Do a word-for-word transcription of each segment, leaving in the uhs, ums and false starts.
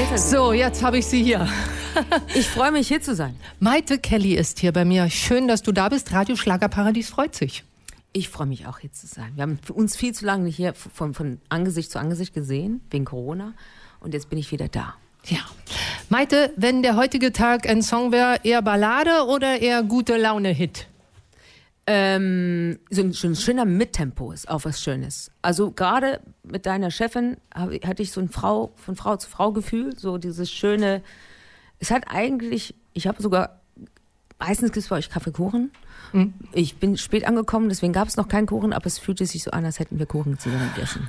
grüße Sie. So, jetzt habe ich Sie hier. Ich freue mich, hier zu sein. Maite Kelly ist hier bei mir. Schön, dass du da bist. Radio Schlagerparadies freut sich. Ich freue mich auch, hier zu sein. Wir haben uns viel zu lange nicht hier von, von Angesicht zu Angesicht gesehen, wegen Corona. Und jetzt bin ich wieder da. Ja. Maite, wenn der heutige Tag ein Song wäre, eher Ballade oder eher gute Laune-Hit? Ähm, so ein, so ein schöner Mittempo ist auch was Schönes. Also gerade mit deiner Chefin hab, hatte ich so ein Frau, von Frau zu Frau Gefühl, so dieses schöne, es hat eigentlich, ich habe sogar, meistens gibt es bei euch Kaffeekuchen. Mhm. Ich bin spät angekommen, deswegen gab es noch keinen Kuchen, aber es fühlte sich so an, als hätten wir Kuchen zusammen gegessen.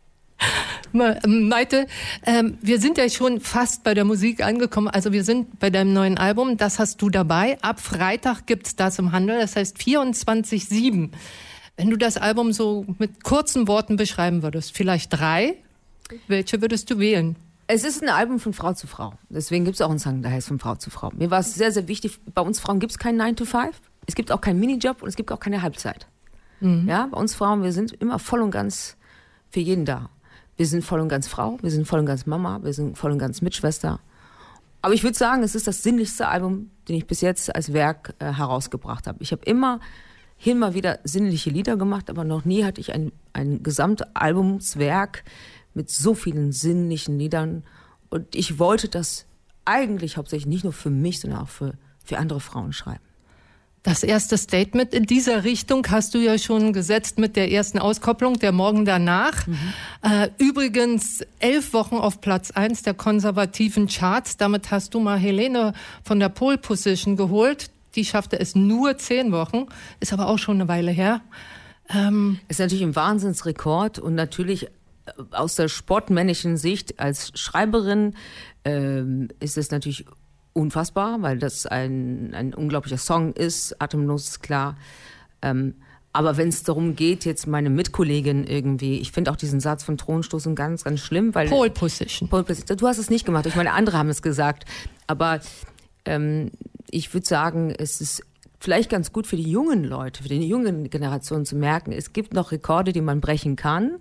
Maite, ähm, wir sind ja schon fast bei der Musik angekommen. Also wir sind bei deinem neuen Album, das hast du dabei. Ab Freitag gibt's das im Handel, das heißt vierundzwanzig sieben. Wenn du das Album so mit kurzen Worten beschreiben würdest, vielleicht drei, welche würdest du wählen? Es ist ein Album von Frau zu Frau. Deswegen gibt es auch einen Song, der heißt von Frau zu Frau. Mir war es sehr, sehr wichtig, bei uns Frauen gibt es keinen nine to five. Es gibt auch keinen Minijob und es gibt auch keine Halbzeit. Mhm. Ja, bei uns Frauen, wir sind immer voll und ganz für jeden da. Wir sind voll und ganz Frau, wir sind voll und ganz Mama, wir sind voll und ganz Mitschwester. Aber ich würde sagen, es ist das sinnlichste Album, den ich bis jetzt als Werk äh, herausgebracht habe. Ich habe immer, hier mal wieder sinnliche Lieder gemacht, aber noch nie hatte ich ein, ein Gesamtalbumswerk mit so vielen sinnlichen Liedern. Und ich wollte das eigentlich hauptsächlich nicht nur für mich, sondern auch für, für andere Frauen schreiben. Das erste Statement in dieser Richtung hast du ja schon gesetzt mit der ersten Auskopplung, der Morgen danach. Mhm. Äh, übrigens elf Wochen auf Platz eins der konservativen Charts. Damit hast du mal Helene von der Pole Position geholt. Die schaffte es nur zehn Wochen, ist aber auch schon eine Weile her. Ähm ist natürlich ein Wahnsinnsrekord und natürlich aus der sportmännischen Sicht als Schreiberin ähm, ist es natürlich unfassbar, weil das ein, ein unglaublicher Song ist, atemlos ist klar. Ähm, aber wenn es darum geht, jetzt meine Mitkollegin irgendwie, ich finde auch diesen Satz von Thronstoßen ganz, ganz schlimm, weil... Pole Position. Pole Position. Du hast es nicht gemacht, ich meine, andere haben es gesagt. Aber ähm, ich würde sagen, es ist vielleicht ganz gut für die jungen Leute, für die jungen Generationen zu merken, es gibt noch Rekorde, die man brechen kann.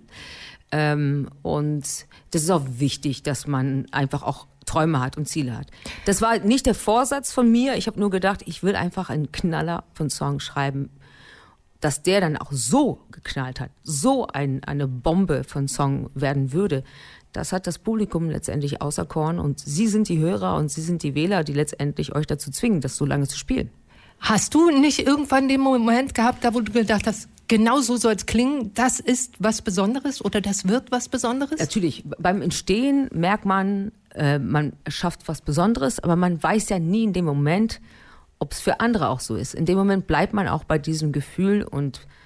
Ähm, und das ist auch wichtig, dass man einfach auch Träume hat und Ziele hat. Das war nicht der Vorsatz von mir. Ich habe nur gedacht, ich will einfach einen Knaller von Song schreiben, dass der dann auch so geknallt hat, so ein, eine Bombe von Song werden würde. Das hat das Publikum letztendlich auserkoren und Sie sind die Hörer und Sie sind die Wähler, die letztendlich euch dazu zwingen, das so lange zu spielen. Hast du nicht irgendwann den Moment gehabt, da wo du gedacht hast, genau so soll es klingen, das ist was Besonderes oder das wird was Besonderes? Natürlich, beim Entstehen merkt man, äh, man schafft was Besonderes, aber man weiß ja nie in dem Moment, ob es für andere auch so ist. In dem Moment bleibt man auch bei diesem Gefühl und